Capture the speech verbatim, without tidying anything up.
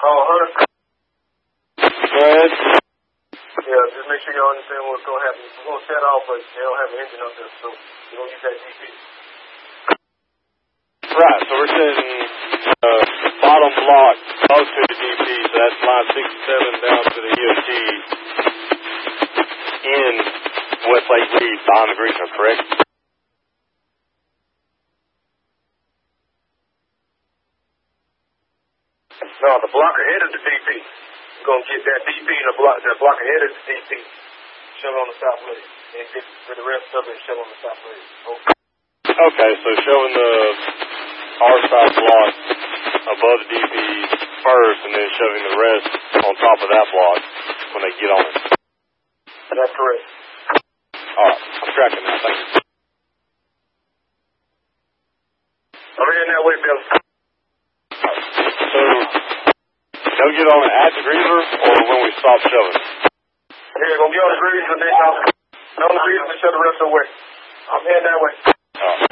Oh, Hunter. Go ahead. Yeah, just make sure y'all understand what's going to happen. We're going to set off, but they don't have an engine up there, so we're going to use that D P. Right, so we're setting uh, bottom block close to the D P, so that's line sixty-seven down to the E O T in Westlake Reed behind the greaser, correct? No, the block ahead of the D P. We're going to get that D P and the block, the block ahead of the D P. Shove on the south leg. And get for the rest of it, shove on the south leg. Okay. Okay, so shoving the R side block above the D P first and then shoving the rest on top of that block when they get on it. That's correct. Alright, I'm tracking that. Thank you. I'm heading that way, Bill. So, they'll get on it at the greaser or when we stop shoving? Yeah, gonna get on the greaser and then I'll on the greaser and shove the rest of the way. I'm heading that way. Alright.